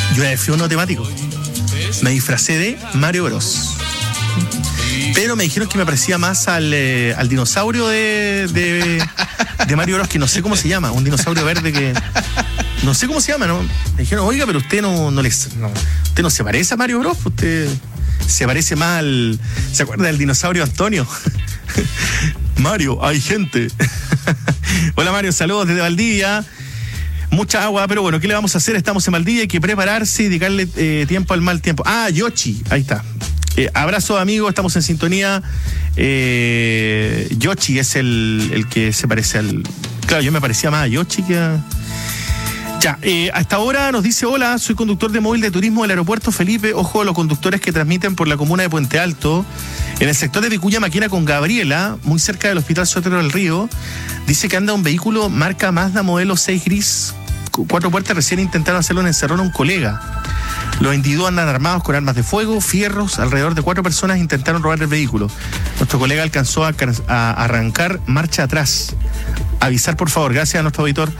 Yo fui uno temático. Me disfracé de Mario Bros. Pero me dijeron que me parecía más al dinosaurio de Mario Bros, que no sé cómo se llama. Un dinosaurio verde que... No sé cómo se llama, ¿no? Me dijeron, oiga, pero usted usted no se parece a Mario Bros. Usted se parece más al... ¿Se acuerda del dinosaurio Antonio? Mario, hay gente. Hola Mario, saludos desde Valdivia. Mucha agua, pero bueno, ¿qué le vamos a hacer? Estamos en Valdivia, hay que prepararse y dedicarle tiempo al mal tiempo. Yoshi, ahí está. Abrazo amigo, estamos en sintonía. Yoshi es el que se parece al... Claro, yo me parecía más a Yoshi que a... Ya, hasta ahora nos dice, hola, soy conductor de móvil de turismo del aeropuerto Felipe. Ojo a los conductores que transmiten por la comuna de Puente Alto. En el sector de Vicuña Maquena con Gabriela, muy cerca del Hospital Sotero del Río, dice que anda un vehículo marca Mazda modelo 6 gris, 4 puertas. Recién intentaron hacerlo en encerrón a un colega. Los individuos andan armados con armas de fuego, fierros. Alrededor de 4 personas intentaron robar el vehículo. Nuestro colega alcanzó a arrancar marcha atrás. Avisar, por favor. Gracias a nuestro auditor.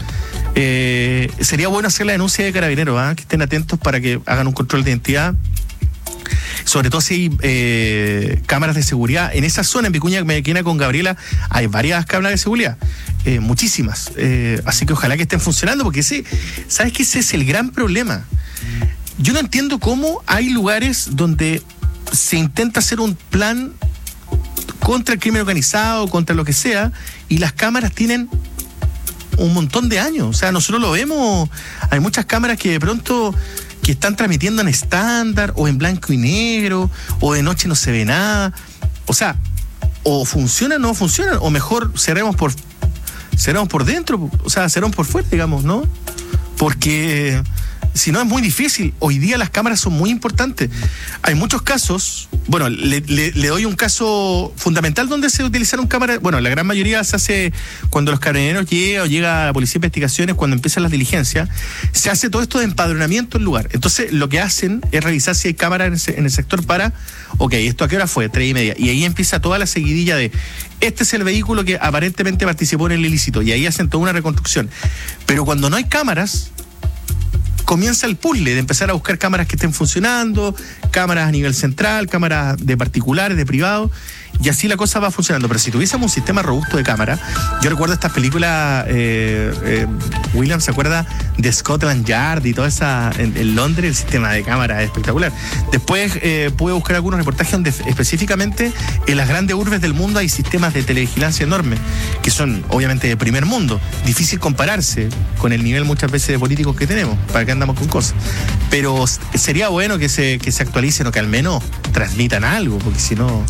Sería bueno hacer la denuncia de Carabineros, que estén atentos para que hagan un control de identidad. Sobre todo si hay cámaras de seguridad. En esa zona, en Vicuña Maquena con Gabriela, hay varias cámaras de seguridad. Muchísimas. Así que ojalá que estén funcionando, porque ¿sabes qué? Ese es el gran problema. Yo no entiendo cómo hay lugares donde se intenta hacer un plan contra el crimen organizado, contra lo que sea, y las cámaras tienen un montón de años. O sea, nosotros lo vemos, hay muchas cámaras que de pronto que están transmitiendo en estándar o en blanco y negro, o de noche no se ve nada. O sea, o funcionan o no funcionan, o mejor cerremos por dentro, o sea, cerremos por fuera, digamos, ¿no? Porque si no es muy difícil. Hoy día las cámaras son muy importantes. Hay muchos casos, bueno, le doy un caso fundamental donde se utilizaron cámaras. Bueno, la gran mayoría se hace cuando los carabineros llega la policía de investigaciones, cuando empiezan las diligencias, se hace todo esto de empadronamiento en lugar. Entonces lo que hacen es revisar si hay cámaras en el sector para, ¿esto a qué hora fue? 3:30. Y ahí empieza toda la seguidilla de, este es el vehículo que aparentemente participó en el ilícito, y ahí hacen toda una reconstrucción. Pero cuando no hay cámaras, comienza el puzzle de empezar a buscar cámaras que estén funcionando, cámaras a nivel central, cámaras de particulares, de privados, y así la cosa va funcionando. Pero si tuviésemos un sistema robusto de cámara, yo recuerdo estas películas, William se acuerda de Scotland Yard y toda esa, en Londres el sistema de cámara es espectacular. Después pude buscar algunos reportajes donde específicamente en las grandes urbes del mundo hay sistemas de televigilancia enormes, que son obviamente de primer mundo, difícil compararse con el nivel muchas veces de políticos que tenemos, para que andamos con cosas. Pero sería bueno que se actualicen o que al menos transmitan algo, porque si no...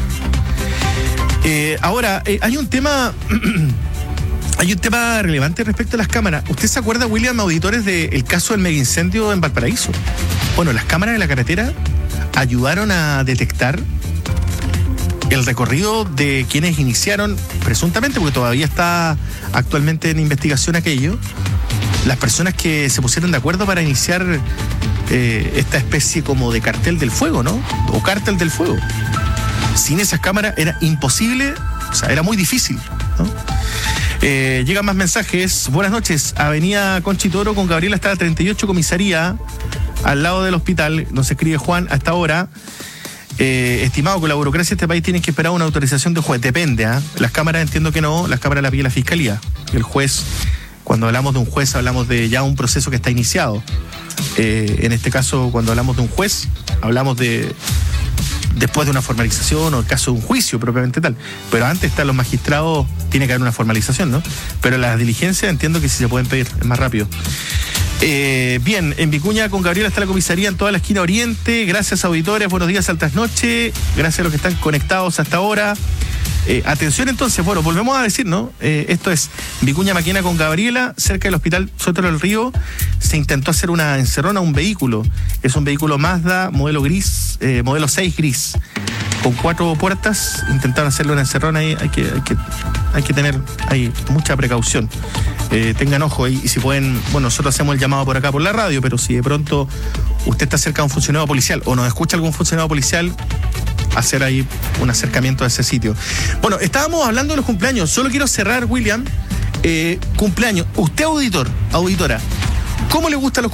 Ahora, hay un tema relevante respecto a las cámaras. ¿Usted se acuerda, William, auditores, del caso del megaincendio en Valparaíso? Bueno, las cámaras de la carretera ayudaron a detectar el recorrido de quienes iniciaron, presuntamente, porque todavía está actualmente en investigación aquello, las personas que se pusieron de acuerdo para iniciar esta especie como de cartel del fuego, ¿no? O cártel del fuego. Sin esas cámaras era imposible, o sea, era muy difícil, ¿no? Llegan más mensajes. Buenas noches, Avenida Conchitoro con Gabriela está la 38 comisaría, al lado del hospital. Nos escribe Juan a esta hora. Estimado, con la burocracia de este país tienen que esperar una autorización de juez. Depende, Las cámaras entiendo que no, las cámaras las pide la fiscalía. El juez, cuando hablamos de un juez, hablamos de ya un proceso que está iniciado. En este caso, cuando hablamos de un juez, hablamos de después de una formalización o el caso de un juicio propiamente tal. Pero antes están los magistrados, tiene que haber una formalización, ¿no? Pero las diligencias entiendo que sí se pueden pedir, es más rápido. Bien, en Vicuña con Gabriela está la comisaría en toda la esquina oriente. Gracias, auditores, buenos días, altas noches. Gracias a los que están conectados hasta ahora. Atención entonces, bueno, volvemos a decir, ¿no? Esto es Vicuña Maquena con Gabriela, cerca del Hospital Sotero del Río. Se intentó hacer una encerrona a un vehículo. Es un vehículo Mazda, modelo gris, modelo 6 gris, con 4 puertas. Intentaron hacerle una encerrona ahí. Hay que tener ahí mucha precaución. Tengan ojo y si pueden, bueno, nosotros hacemos el llamado por acá por la radio, pero si de pronto usted está cerca de un funcionario policial o nos escucha algún funcionario policial, hacer ahí un acercamiento a ese sitio. Bueno, estábamos hablando de los cumpleaños. Solo quiero cerrar, William. Cumpleaños. Usted, auditora, ¿cómo le gustan los